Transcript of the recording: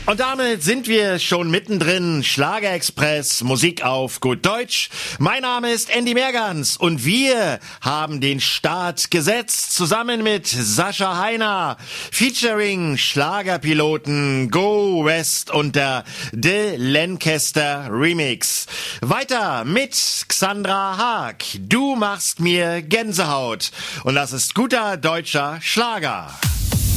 Und damit sind wir schon mittendrin. Schlagerexpress, Musik auf gut Deutsch. Mein Name ist Andy Mergans und wir haben den Start gesetzt zusammen mit Sascha Heiner, featuring Schlagerpiloten Go West und der The Lancaster Remix. Weiter mit Xandra Haag. Du machst mir Gänsehaut. Und das ist guter deutscher Schlager.